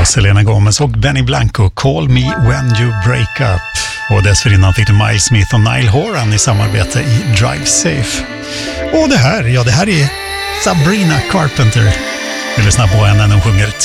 Selena Gomez och Benny Blanco, Call Me When You Break Up. Och dessförinnan fick du Miles Smith och Niall Horan i samarbete i Drive Safe. Och det här är Sabrina Carpenter. Vi lyssnar på henne när hon sjunger